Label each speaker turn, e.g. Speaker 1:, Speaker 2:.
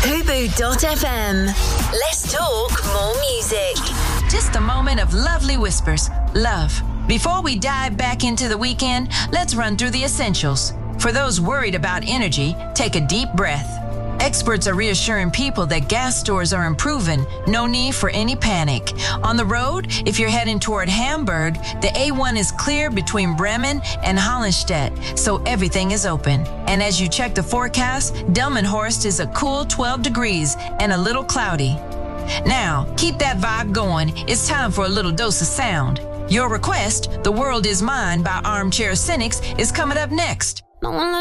Speaker 1: Fubu.fm. Let's talk more music.
Speaker 2: Just a moment of lovely whispers. Love. Before we dive back into the weekend, let's run through the essentials. For those worried about energy, take a deep breath. Experts are reassuring people that gas stores are improving. No need for any panic. On the road, if you're heading toward Hamburg, the A1 is clear between Bremen and Hallenstedt, so everything is open. And as you check the forecast, Delmenhorst is a cool 12 degrees and a little cloudy. Now, keep that vibe going. It's time for a little dose of sound. Your request, The World Is Mine by Armchair Cynics, is coming up next.